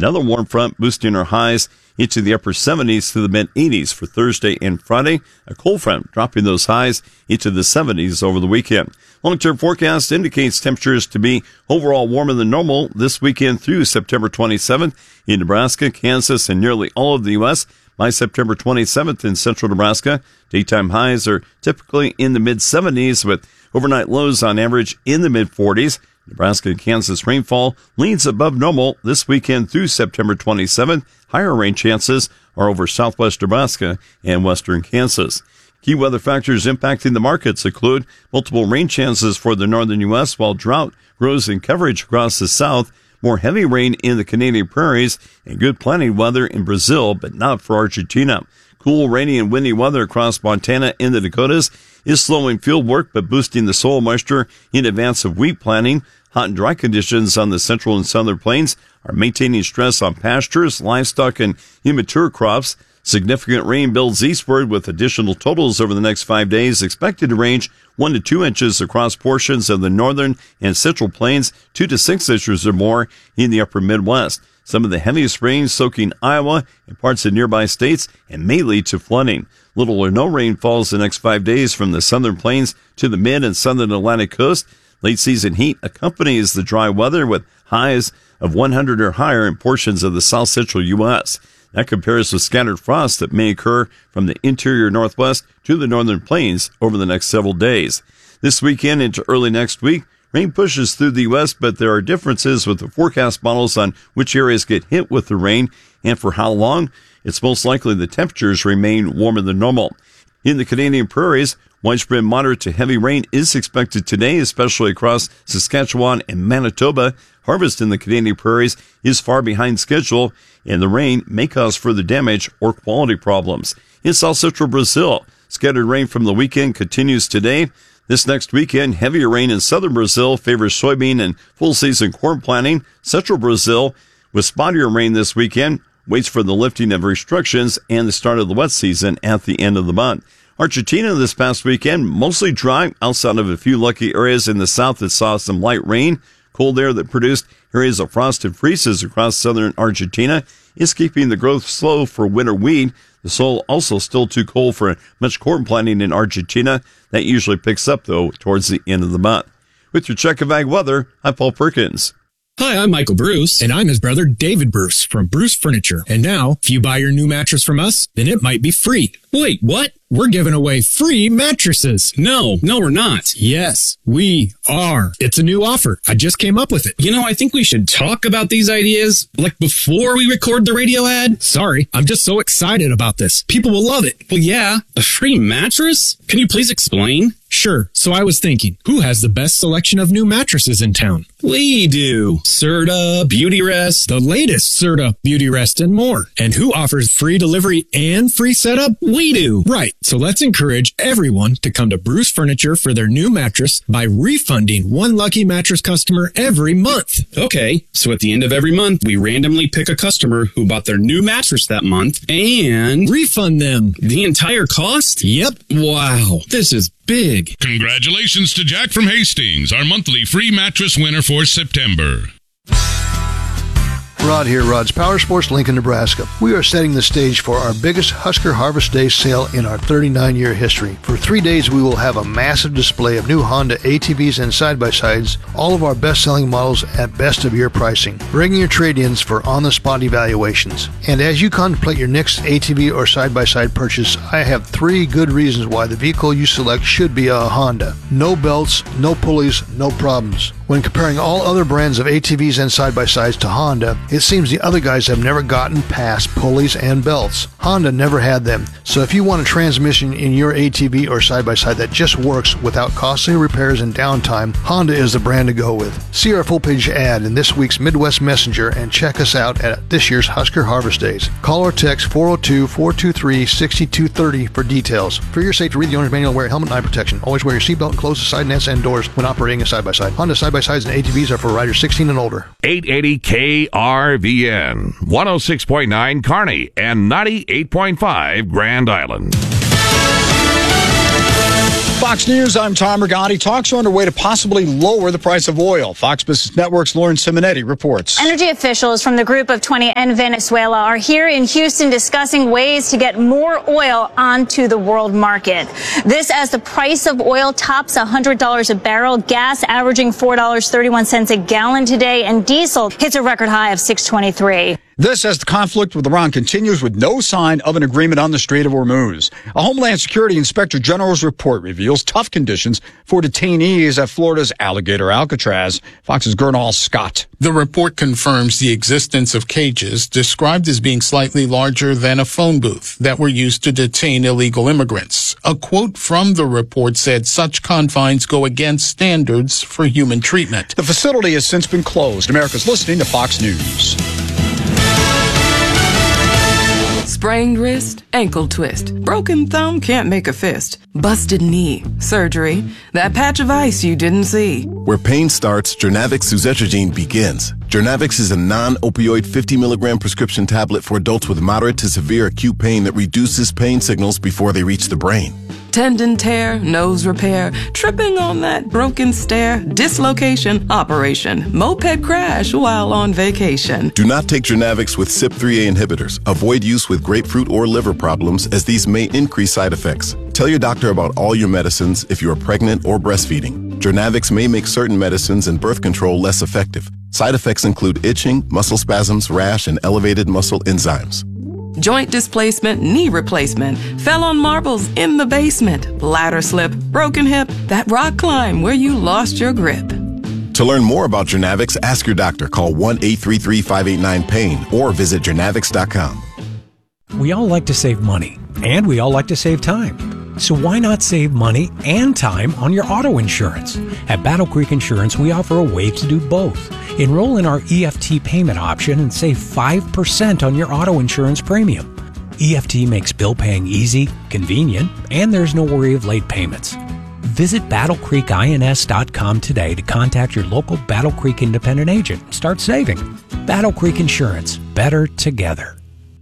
Another warm front boosting our highs into the upper 70s to the mid-80s for Thursday and Friday. A cold front dropping those highs into the 70s over the weekend. Long-term forecast indicates temperatures to be overall warmer than normal this weekend through September 27th in Nebraska, Kansas, and nearly all of the U.S. By September 27th in central Nebraska, daytime highs are typically in the mid-70s with overnight lows on average in the mid-40s. Nebraska and Kansas rainfall leans above normal this weekend through September 27th. Higher rain chances are over southwest Nebraska and western Kansas. Key weather factors impacting the markets include multiple rain chances for the northern U.S., while drought grows in coverage across the south, more heavy rain in the Canadian prairies, and good planting weather in Brazil, but not for Argentina. Cool, rainy, and windy weather across Montana and the Dakotas is slowing field work, but boosting the soil moisture in advance of wheat planting. Hot and dry conditions on the central and southern plains are maintaining stress on pastures, livestock, and immature crops. Significant rain builds eastward with additional totals over the next 5 days expected to range 1 to 2 inches across portions of the northern and central plains, 2 to 6 inches or more in the upper Midwest. Some of the heaviest rain soaking Iowa and parts of nearby states and may lead to flooding. Little or no rain falls the next 5 days from the southern plains to the mid and southern Atlantic coast. Late season heat accompanies the dry weather with highs of 100 or higher in portions of the south central U.S. That compares with scattered frost that may occur from the interior northwest to the northern plains over the next several days. This weekend into early next week, rain pushes through the U.S., but there are differences with the forecast models on which areas get hit with the rain and for how long. It's most likely the temperatures remain warmer than normal. In the Canadian prairies, widespread moderate to heavy rain is expected today, especially across Saskatchewan and Manitoba. Harvest in the Canadian prairies is far behind schedule, and the rain may cause further damage or quality problems. In south central Brazil, scattered rain from the weekend continues today. This next weekend, heavier rain in southern Brazil favors soybean and full-season corn planting. Central Brazil, with spottier rain this weekend, waits for the lifting of restrictions and the start of the wet season at the end of the month. Argentina this past weekend, mostly dry outside of a few lucky areas in the south that saw some light rain. Cold air that produced areas of frost and freezes across southern Argentina is keeping the growth slow for winter wheat. The soil also still too cold for much corn planting in Argentina. That usually picks up, though, towards the end of the month. With your check of ag weather, I'm Paul Perkins. Hi, I'm Michael Bruce. And I'm his brother, David Bruce, from Bruce Furniture. And now, if you buy your new mattress from us, then it might be free. Wait, what? We're giving away free mattresses. No, we're not. Yes, we are. It's a new offer. I just came up with it. You know, I think we should talk about these ideas, like before we record the radio ad. Sorry, I'm just so excited about this. People will love it. Well, yeah, a free mattress? Can you please explain? Sure. So I was thinking, who has the best selection of new mattresses in town? We do. Serta, Beautyrest, the latest Serta, Beautyrest, and more. And who offers free delivery and free setup? We do. Right. So let's encourage everyone to come to Bruce Furniture for their new mattress by refunding one lucky mattress customer every month. Okay. So at the end of every month, we randomly pick a customer who bought their new mattress that month and refund them the entire cost? Yep. Wow. This is big. Congratulations to Jack from Hastings, our monthly free mattress winner for September. Rod here, Rod's Power Sports, Lincoln, Nebraska. We are setting the stage for our biggest Husker Harvest Day sale in our 39-year history. For 3 days, we will have a massive display of new Honda ATVs and side-by-sides, all of our best-selling models at best-of-year pricing. Bring your trade-ins for on-the-spot evaluations. And as you contemplate your next ATV or side-by-side purchase, I have 3 good reasons why the vehicle you select should be a Honda. No belts, no pulleys, no problems. When comparing all other brands of ATVs and side-by-sides to Honda, it seems the other guys have never gotten past pulleys and belts. Honda never had them. So if you want a transmission in your ATV or side-by-side that just works without costly repairs and downtime, Honda is the brand to go with. See our full-page ad in this week's Midwest Messenger and check us out at this year's Husker Harvest Days. Call or text 402-423-6230 for details. For your safety, read the owner's manual and wear a helmet and eye protection. Always wear your seatbelt and close the side nets and doors when operating a side-by-side. Honda side-by-sides and ATVs are for riders 16 and older. 880 KRVN, 106.9 Kearney, and 98.5 Grand Island. Fox News, I'm Tom Rigotti. Talks are underway to possibly lower the price of oil. Fox Business Network's Lauren Simonetti reports. Energy officials from the Group of 20 and Venezuela are here in Houston discussing ways to get more oil onto the world market. This as the price of oil tops $100 a barrel, gas averaging $4.31 a gallon today, and diesel hits a record high of $6.23. This as the conflict with Iran continues with no sign of an agreement on the Strait of Hormuz. A Homeland Security Inspector General's report reveals tough conditions for detainees at Florida's Alligator Alcatraz. Fox's Gernal Scott. The report confirms the existence of cages described as being slightly larger than a phone booth that were used to detain illegal immigrants. A quote from the report said such confines go against standards for human treatment. The facility has since been closed. America's listening to Fox News. Sprained wrist, ankle twist, broken thumb, can't make a fist, busted knee, surgery, that patch of ice you didn't see. Where pain starts, Jernavix suzetrigine begins. Jernavix is a non-opioid 50 milligram prescription tablet for adults with moderate to severe acute pain that reduces pain signals before they reach the brain. Tendon tear, nose repair, tripping on that broken stair, dislocation, operation, moped crash while on vacation. Do not take Jernavix with CYP3A inhibitors. Avoid use with grapefruit or liver problems, as these may increase side effects. Tell your doctor about all your medicines if you are pregnant or breastfeeding. Jernavix may make certain medicines and birth control less effective. Side effects include itching, muscle spasms, rash, and elevated muscle enzymes. Joint displacement, knee replacement, fell on marbles in the basement, ladder slip, broken hip, that rock climb where you lost your grip. To learn more about Jernavix, ask your doctor. Call 1-833-589-PAIN or visit jernavix.com. We all like to save money, and we all like to save time. So why not save money and time on your auto insurance? At Battle Creek Insurance, we offer a way to do both. Enroll in our EFT payment option and save 5% on your auto insurance premium. EFT makes bill paying easy, convenient, and there's no worry of late payments. Visit BattleCreekINS.com today to contact your local Battle Creek independent agent and start saving. Battle Creek Insurance, better together.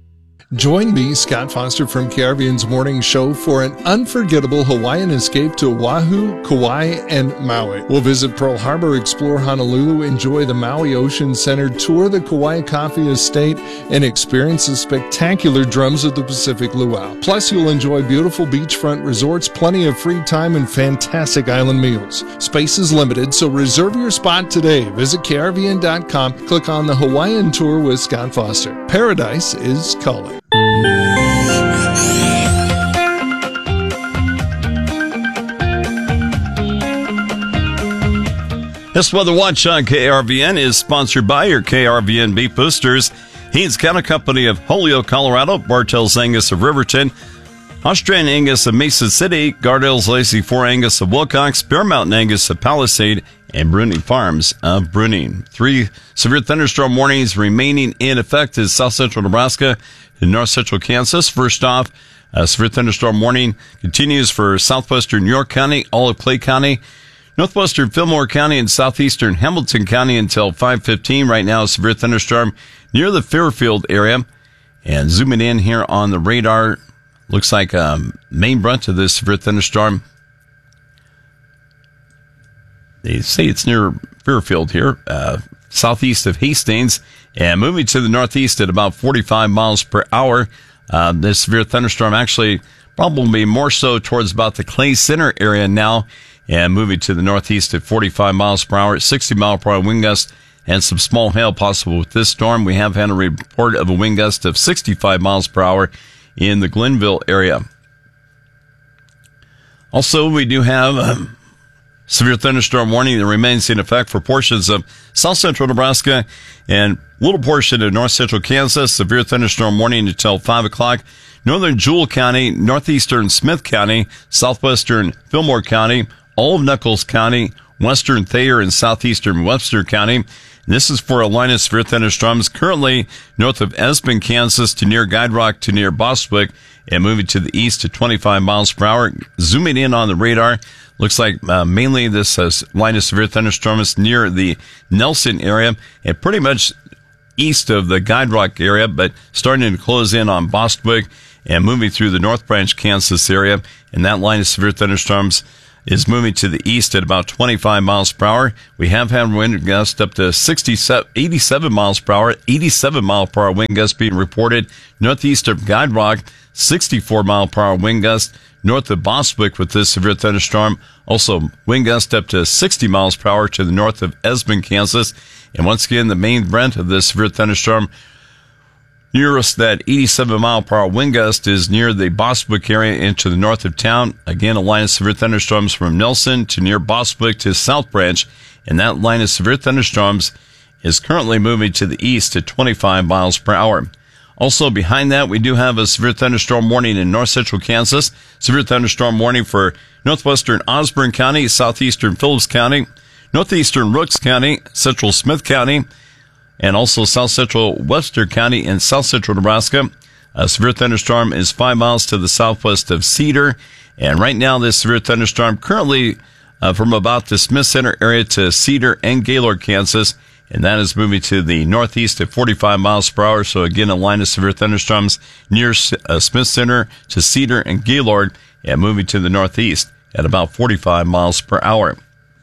Join me, Scott Foster from KRVN's Morning Show, for an unforgettable Hawaiian escape to Oahu, Kauai, and Maui. We'll visit Pearl Harbor, explore Honolulu, enjoy the Maui Ocean Center, tour the Kauai Coffee Estate, and experience the spectacular drums of the Pacific Luau. Plus, you'll enjoy beautiful beachfront resorts, plenty of free time, and fantastic island meals. Space is limited, so reserve your spot today. Visit KRVN.com, click on the Hawaiian Tour with Scott Foster. Paradise is calling. This Weather Watch on KRVN is sponsored by your KRVN beef boosters, Haynes Cattle Company of Holyoke, Colorado, Bartels Angus of Riverton, Australian Angus of Mesa City, Gardell's Lazy 4 Angus of Wilcox, Bear Mountain Angus of Palisade, and Bruning Farms of Bruning. 3 severe thunderstorm warnings remaining in effect in south central Nebraska and north central Kansas. First off, a severe thunderstorm warning continues for southwestern York County, all of Clay County, northwestern Fillmore County, and southeastern Hamilton County until 5:15. Right now, a severe thunderstorm near the Fairfield area. And zooming in here on the radar, looks like main brunt of this severe thunderstorm. They say it's near Fairfield here, southeast of Hastings, and moving to the northeast at about 45 miles per hour. This severe thunderstorm actually probably more so towards about the Clay Center area now, and moving to the northeast at 45 miles per hour, 60 mile per hour wind gust, and some small hail possible with this storm. We have had a report of a wind gust of 65 miles per hour in the Glenville area. Also, we do have severe thunderstorm warning that remains in effect for portions of south central Nebraska and little portion of north central Kansas. Severe thunderstorm warning until 5 o'clock. Northern Jewell County, northeastern Smith County, southwestern Fillmore County, all of Nuckolls County, western Thayer, and southeastern Webster County. This is for a line of severe thunderstorms currently north of Espen, Kansas to near Guide Rock to near Bostwick, and moving to the east to 25 miles per hour. Zooming in on the radar, looks like mainly this line of severe thunderstorms near the Nelson area and pretty much east of the Guide Rock area, but starting to close in on Bostwick and moving through the North Branch, Kansas area. And that line of severe thunderstorms is moving to the east at about 25 miles per hour. We have had wind gusts up to 87 miles per hour, 87 mile per hour wind gusts being reported northeast of Guide Rock, 64 mile per hour wind gusts north of Bostwick with this severe thunderstorm. Also, wind gusts up to 60 miles per hour to the north of Esmond, Kansas. And once again, the main event of this severe thunderstorm nearest that 87 mile per hour wind gust is near the Bostwick area into the north of town. Again, a line of severe thunderstorms from Nelson to near Bostwick to South Branch. And that line of severe thunderstorms is currently moving to the east at 25 miles per hour. Also behind that, we do have a severe thunderstorm warning in north central Kansas. Severe thunderstorm warning for northwestern Osborne County, southeastern Phillips County, northeastern Rooks County, central Smith County, and also south central Webster County and south central Nebraska. A severe thunderstorm is 5 miles to the southwest of Cedar. And right now, this severe thunderstorm currently from about the Smith Center area to Cedar and Gaylord, Kansas. And that is moving to the northeast at 45 miles per hour. So again, a line of severe thunderstorms near Smith Center to Cedar and Gaylord, and moving to the northeast at about 45 miles per hour.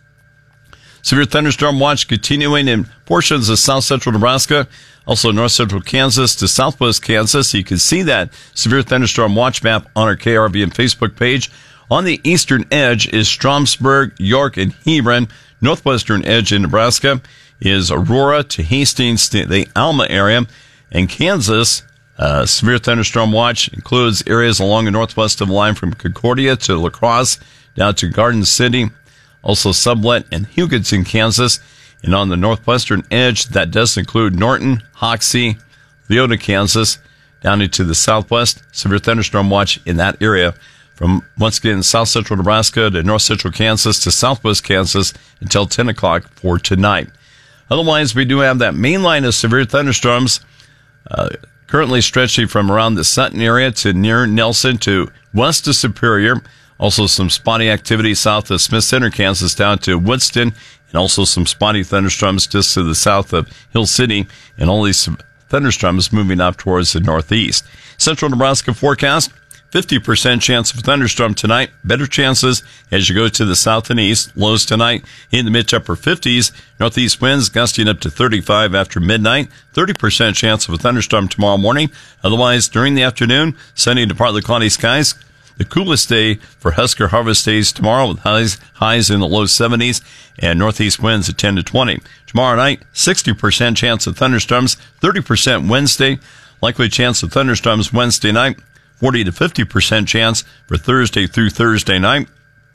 Severe thunderstorm watch continuing in portions of south central Nebraska, also north central Kansas to southwest Kansas. You can see that severe thunderstorm watch map on our KRVN Facebook page. On the eastern edge is Stromsburg, York, and Hebron. Northwestern edge in Nebraska is Aurora to Hastings to the Alma area. And Kansas, severe thunderstorm watch includes areas along the northwest of the line from Concordia to La Crosse down to Garden City, also Sublette and Hugoton, Kansas. And on the northwestern edge, that does include Norton, Hoxie, Leota, Kansas, down into the southwest. Severe thunderstorm watch in that area from, once again, south central Nebraska to north central Kansas to southwest Kansas until 10 o'clock for tonight. Otherwise, we do have that main line of severe thunderstorms currently stretching from around the Sutton area to near Nelson to west of Superior. Also some spotty activity south of Smith Center, Kansas, down to Woodston, and also some spotty thunderstorms just to the south of Hill City, and all these thunderstorms moving up towards the northeast. Central Nebraska forecast, 50% chance of thunderstorm tonight. Better chances as you go to the south and east. Lows tonight in the mid to upper 50s. Northeast winds gusting up to 35 after midnight. 30% chance of a thunderstorm tomorrow morning. Otherwise, during the afternoon, sunny to partly cloudy skies. The coolest day for Husker harvest days tomorrow with highs in the low 70s and northeast winds at 10 to 20. Tomorrow night, 60% chance of thunderstorms. 30% Wednesday. Likely chance of thunderstorms Wednesday night. 40 to 50% chance for Thursday through Thursday night.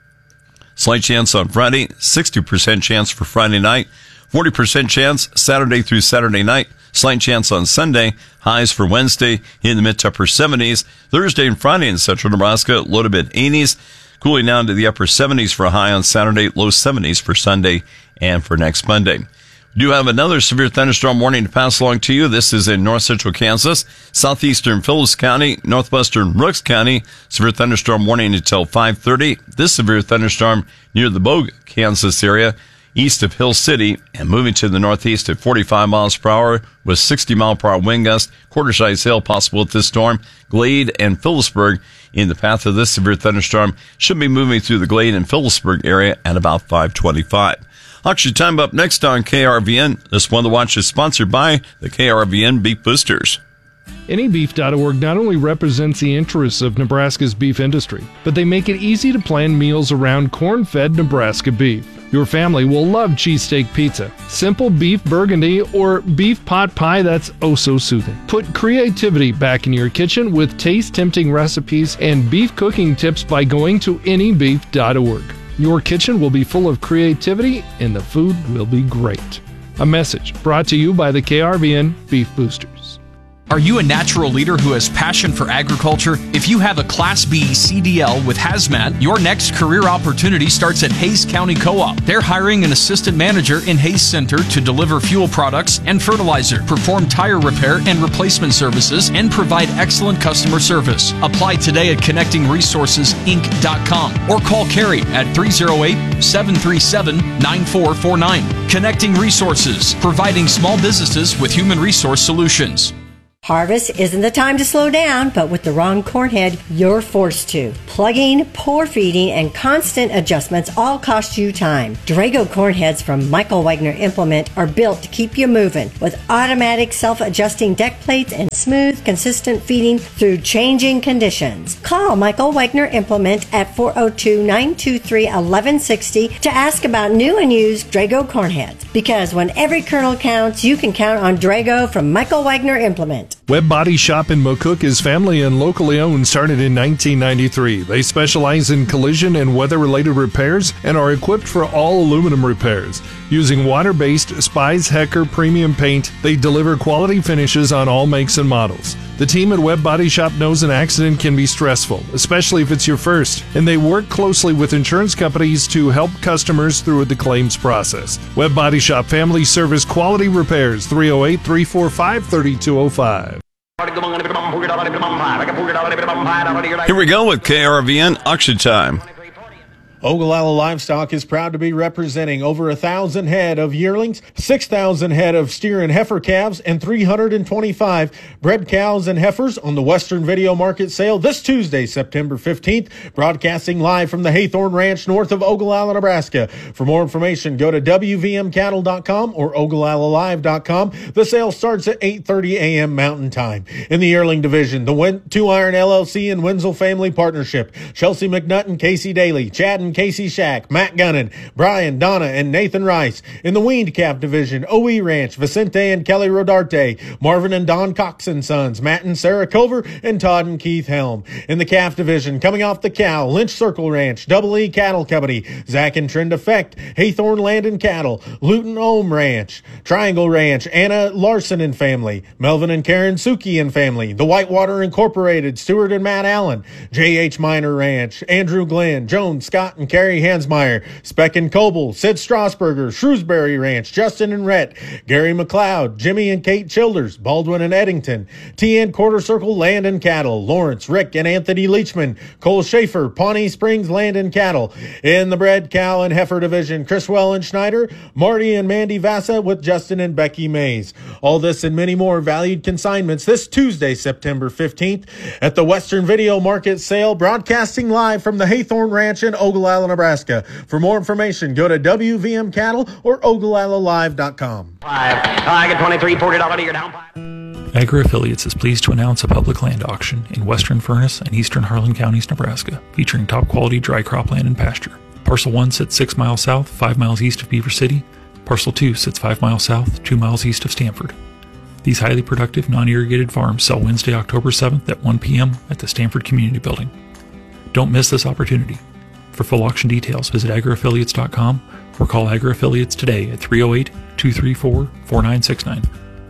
Slight chance on Friday, 60% chance for Friday night, 40% chance Saturday through Saturday night, slight chance on Sunday, highs for Wednesday in the mid to upper 70s. Thursday and Friday in central Nebraska, low to mid 80s, cooling down to the upper 70s for a high on Saturday, low 70s for Sunday and for next Monday. We do have another severe thunderstorm warning to pass along to you. This is in north central Kansas, southeastern Phillips County, northwestern Rooks County. Severe thunderstorm warning until 5:30. This severe thunderstorm near the Bogue, Kansas area, east of Hill City, and moving to the northeast at 45 miles per hour with 60 mile per hour wind gust. Quarter-size hail possible with this storm. Glade and Phillipsburg in the path of this severe thunderstorm should be moving through the Glade and Phillipsburg area at about 5:25. Auction time up next on KRVN. This one, the watch, is sponsored by the KRVN Beef Boosters. AnyBeef.org not only represents the interests of Nebraska's beef industry, but they make it easy to plan meals around corn-fed Nebraska beef. Your family will love cheesesteak pizza, simple beef burgundy, or beef pot pie that's oh so soothing. Put creativity back in your kitchen with taste-tempting recipes and beef cooking tips by going to AnyBeef.org. Your kitchen will be full of creativity and the food will be great. A message brought to you by the KRVN Beef Boosters. Are you a natural leader who has passion for agriculture? If you have a Class B CDL with Hazmat, your next career opportunity starts at Hays County Co-op. They're hiring an assistant manager in Hays Center to deliver fuel products and fertilizer, perform tire repair and replacement services, and provide excellent customer service. Apply today at ConnectingResourcesInc.com or call Carrie at 308-737-9449. Connecting Resources, providing small businesses with human resource solutions. Harvest isn't the time to slow down, but with the wrong corn head, you're forced to. Plugging, poor feeding, and constant adjustments all cost you time. Drago corn heads from Michael Wagner Implement are built to keep you moving with automatic self-adjusting deck plates and smooth, consistent feeding through changing conditions. Call Michael Wagner Implement at 402-923-1160 to ask about new and used Drago corn heads. Because when every kernel counts, you can count on Drago from Michael Wagner Implement. Webb Body Shop in McCook is family and locally owned, started in 1993. They specialize in collision and weather-related repairs and are equipped for all aluminum repairs. Using water-based Spies Hecker premium paint, they deliver quality finishes on all makes and models. The team at Webb Body Shop knows an accident can be stressful, especially if it's your first, and they work closely with insurance companies to help customers through the claims process. Webb Body Shop Family Service Quality Repairs, 308-345-3205. Here we go with KRVN Auction Time. Ogallala Livestock is proud to be representing over 1,000 head of yearlings, 6,000 head of steer and heifer calves, and 325 bred cows and heifers on the Western Video Market Sale this Tuesday, September 15th, broadcasting live from the Haythorne Ranch north of Ogallala, Nebraska. For more information, go to WVMcattle.com or OgallaLalive.com. The sale starts at 8:30 a.m. Mountain Time. In the yearling division, the Two Iron LLC and Wenzel Family Partnership, Chelsea McNutt, Casey Daly, Chad and Casey Shack, Matt Gunnan, Brian, Donna, and Nathan Rice. In the weaned calf division, OE Ranch, Vicente and Kelly Rodarte, Marvin and Don Cox and Sons, Matt and Sarah Culver, and Todd and Keith Helm. In the calf division, coming off the cow, Lynch Circle Ranch, Double E Cattle Company, Zach and Trend Effect, Haythorne Land and Cattle, Luton Ohm Ranch, Triangle Ranch, Anna Larson and Family, Melvin and Karen Suki and Family, The Whitewater Incorporated, Stuart and Matt Allen, J.H. Minor Ranch, Andrew Glenn, Joan Scott and Carrie Hansmeyer, Speck and Coble, Sid Strasburger, Shrewsbury Ranch, Justin and Rhett, Gary McLeod, Jimmy and Kate Childers, Baldwin and Eddington, TN Quarter Circle Land and Cattle, Lawrence, Rick and Anthony Leachman, Cole Schaefer, Pawnee Springs Land and Cattle. In the bred cow and heifer division, Chriswell and Schneider, Marty and Mandy Vassa with Justin and Becky Mays. All this and many more valued consignments this Tuesday, September 15th at the Western Video Market Sale, broadcasting live from the Haythorne Ranch in Ogallala, Nebraska. For more information, go to WVM Cattle or OgallaLalive.com. I get 23, $40 you're down. Agri Affiliates is pleased to announce a public land auction in Western Furnace and Eastern Harlan Counties, Nebraska, featuring top quality dry cropland and pasture. Parcel 1 sits 6 miles south, 5 miles east of Beaver City. Parcel 2 sits 5 miles south, 2 miles east of Stanford. These highly productive, non-irrigated farms sell Wednesday, October 7th at 1 p.m. at the Stanford Community Building. Don't miss this opportunity. For full auction details, visit agriaffiliates.com or call Agri Affiliates today at 308-234-4969.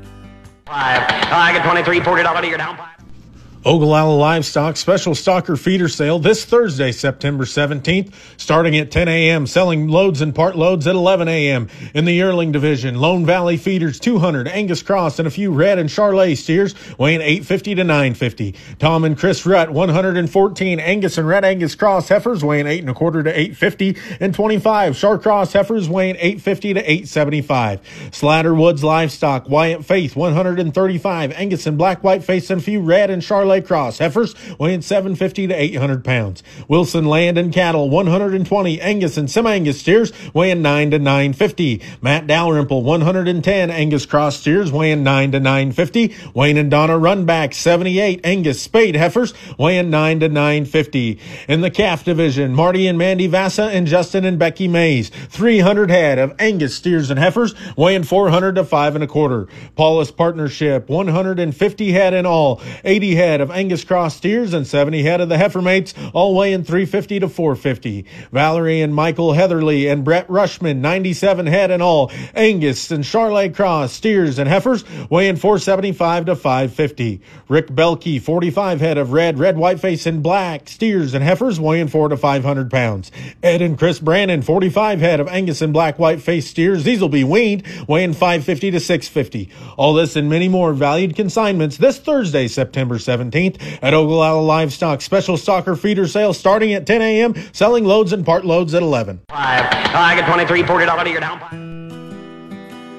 I get 23, $40 you're down. Ogallala Livestock Special Stalker Feeder Sale this Thursday, September 17th, starting at 10 a.m., selling loads and part loads at 11 a.m. In the yearling division, Lone Valley Feeders 200, Angus Cross, and a few red and Charolais steers weighing 850 to 950. Tom and Chris Rutt, 114 Angus and red Angus Cross heifers weighing 8 1/4 to 850, and 25 Char Cross heifers weighing 850 to 875. Slatter Woods Livestock, Wyatt Faith, 135 Angus and black white face, and a few red and Charolais Cross heifers weighing 750 to 800 pounds. Wilson Land and Cattle, 120 Angus and semi-Angus steers weighing 9 to 950. Matt Dalrymple, 110 Angus Cross steers weighing 9 to 950. Wayne and Donna Runback, 78 Angus Spade heifers weighing 9 to 950. In the calf division, Marty and Mandy Vassa and Justin and Becky Mays, 300 head of Angus steers and heifers weighing 400 to 5 1/4. Paulus Partnership, 150 head in all, 80 head of Angus Cross steers and 70 head of the heifer mates, all weighing 350 to 450. Valerie and Michael Heatherly and Brett Rushman, 97 head in all, Angus and Charolais Cross steers and heifers weighing 475 to 550. Rick Belkey, 45 head of red whiteface and black steers and heifers weighing 400 to 500 pounds. Ed and Chris Brannon, 45 head of Angus and black whiteface steers, these will be weaned, weighing 550 to 650. All this and many more valued consignments this Thursday, September 17th at Ogallala Livestock Special Stalker Feeder Sale, starting at 10 a.m., selling loads and part loads at 11. I get 23, $40 you're down.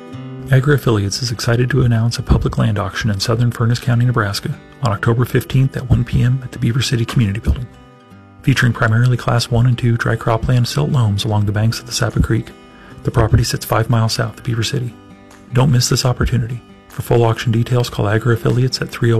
Agri Affiliates is excited to announce a public land auction in southern Furnace County, Nebraska on October 15th at 1 p.m. at the Beaver City Community Building. Featuring primarily Class 1 and 2 dry cropland silt loams along the banks of the Sapa Creek, the property sits 5 miles south of Beaver City. Don't miss this opportunity. For full auction details, call Agri Affiliates at 301